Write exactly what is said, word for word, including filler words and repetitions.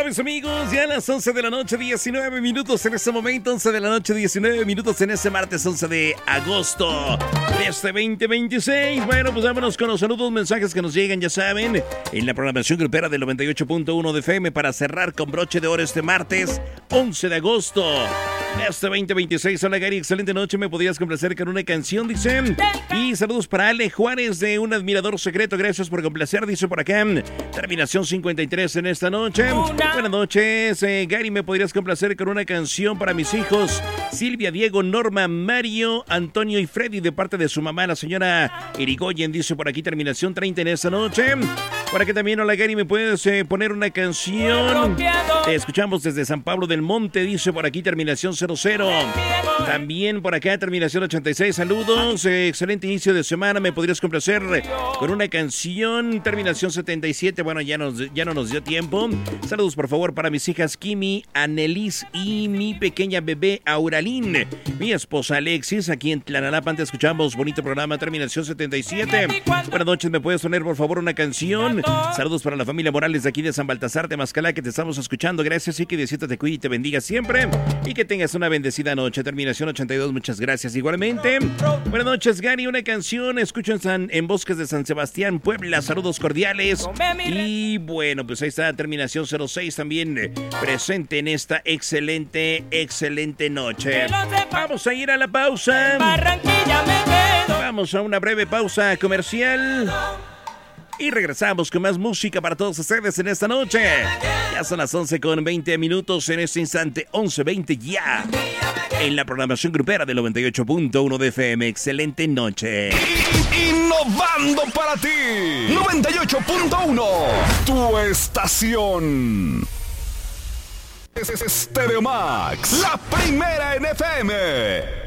mis amigos, ya a las once de la noche, diecinueve minutos en este momento, once de la noche, diecinueve minutos en este martes once de agosto de este veinte veintiséis. Bueno, pues vámonos con los saludos, mensajes que nos llegan, ya saben, en la programación grupera del noventa y ocho punto uno de F M para cerrar con broche de oro este martes once de agosto de este veinte veintiséis. Hola Gary, excelente noche, me podías complacer con una canción, dice. Y saludos para Ale Juárez de Un Admirador Secreto, gracias por complacer, dice por acá. Terminación cincuenta y tres en esta noche. Buenas noches, eh, Gary, me podrías complacer con una canción para mis hijos Silvia, Diego, Norma, Mario, Antonio y Freddy, de parte de su mamá, la señora Irigoyen, dice por aquí. Terminación treinta en esta noche. Por aquí también, hola Gary, me puedes eh, poner una canción. Te escuchamos desde San Pablo del Monte, dice por aquí. Terminación cero cero. También por acá, terminación ochenta y seis. Saludos, eh, excelente inicio de semana, me podrías complacer con una canción. Terminación setenta y siete. Bueno, ya, nos, ya no nos dio tiempo. Saludos por favor para mis hijas Kimi, Anelis y mi pequeña bebé Auralín, mi esposa Alexis, aquí en Tlanalapan te escuchamos. Bonito programa, terminación setenta y siete. Buenas noches, me puedes poner por favor una canción. Saludos para la familia Morales de aquí de San Baltasar de Mascalá, que te estamos escuchando. Gracias y que Diosito te cuide y te bendiga siempre y que tengas una bendecida noche. Terminación ochenta y dos, muchas gracias igualmente. Buenas noches Gary, una canción, escucho en, San, en Bosques de San Sebastián, Puebla, saludos cordiales. Y bueno, pues ahí está terminación cero seis también eh, presente en esta excelente, excelente noche. Vamos a ir a la pausa. Vamos a una breve pausa comercial. Y regresamos con más música para todos ustedes en esta noche. Ya son las once con veinte minutos en este instante, once veinte ya. En la programación grupera del noventa y ocho punto uno de F M. Excelente noche. Innovando para ti. noventa y ocho punto uno. Tu estación. Es Stereo Max. La primera en F M.